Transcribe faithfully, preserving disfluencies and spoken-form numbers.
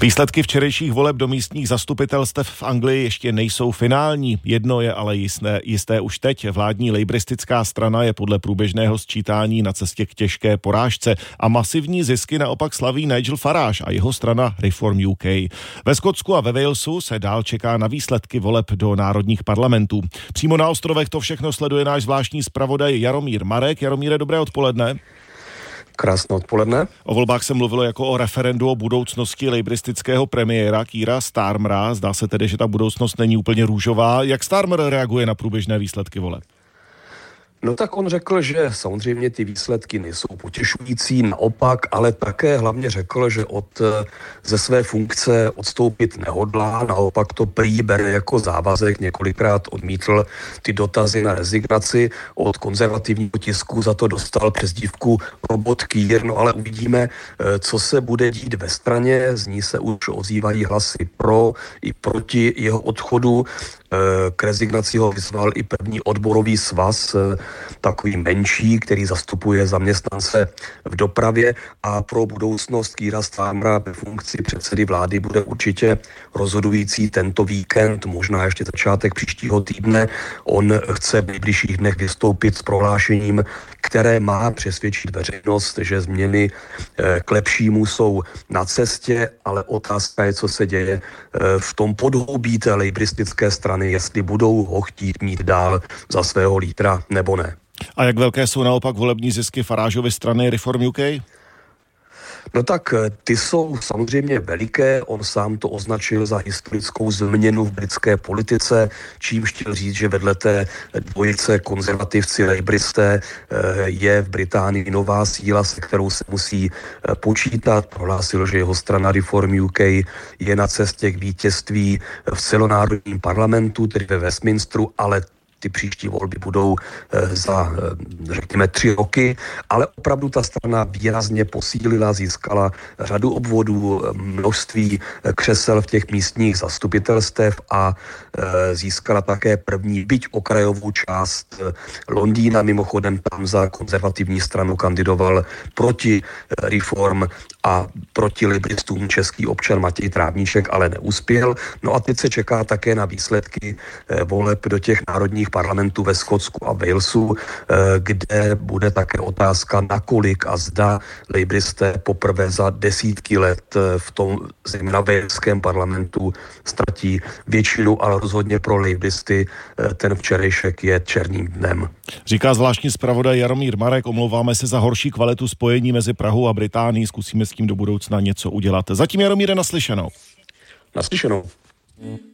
Výsledky včerejších voleb do místních zastupitelstev v Anglii ještě nejsou finální. Jedno je ale jisté, jisté už teď. Vládní lejbristická strana je podle průběžného sčítání na cestě k těžké porážce a masivní zisky naopak slaví Nigel Farage a jeho strana Reform U K. Ve Skotsku a ve Walesu se dál čeká na výsledky voleb do národních parlamentů. Přímo na ostrovech to všechno sleduje náš zvláštní zpravodaj Jaromír Marek. Jaromíre, dobré odpoledne. Krásné odpoledne. O volbách se mluvilo jako o referendu o budoucnosti lejbristického premiéra Keira Starmera. Zdá se tedy, že ta budoucnost není úplně růžová. Jak Starmer reaguje na průběžné výsledky voleb? No tak on řekl, že samozřejmě ty výsledky nejsou potěšující, naopak, ale také hlavně řekl, že od, ze své funkce odstoupit nehodlá, naopak to prý bere jako závazek, několikrát odmítl ty dotazy na rezignaci, od konzervativního tisku za to dostal přezdívku robot Keir, no ale uvidíme, co se bude dít ve straně, z ní se už ozývají hlasy pro i proti jeho odchodu. K rezignaci ho vyzval i první odborový svaz, takový menší, který zastupuje zaměstnance v dopravě, a pro budoucnost Keira Starmera ve funkci předsedy vlády bude určitě rozhodující tento víkend, možná ještě začátek příštího týdne. On chce v nejbližších dnech vystoupit s prohlášením, které má přesvědčit veřejnost, že změny k lepšímu jsou na cestě, ale otázka je, co se děje v tom podhoubí té lejbristické strany, jestli budou ho chtít mít dál za svého lídra nebo ne. A jak velké jsou naopak volební zisky Farageovy strany Reform U K? No tak ty jsou samozřejmě veliké, on sám to označil za historickou změnu v britské politice, čímž chtěl říct, že vedle té dvojice konzervativci lejbristé je v Británii nová síla, se kterou se musí počítat. Prohlásil, že jeho strana Reform U K je na cestě k vítězství v celonárodním parlamentu, tedy ve Westminsteru, ale ty příští volby budou za, řekněme, tři roky, ale opravdu ta strana výrazně posílila, získala řadu obvodů, množství křesel v těch místních zastupitelstev a získala také první, byť okrajovou část Londýna. Mimochodem tam za konzervativní stranu kandidoval proti Reform a proti libristům český občan Matěj Trávníček, ale neuspěl. No a teď se čeká také na výsledky voleb do těch národních parlamentů ve Skotsku a Walesu, kde bude také otázka, nakolik a zda lejbristé poprvé za desítky let v tom zejména waleském parlamentu ztratí většinu, ale rozhodně pro lejbristy ten včerejšek je černým dnem. Říká zvláštní zpravodaj Jaromír Marek, omlouváme se za horší kvalitu spojení mezi Prahou a Británií, zkusíme s tím do budoucna něco udělat. Zatím, Jaromíre, naslyšenou. Naslyšenou.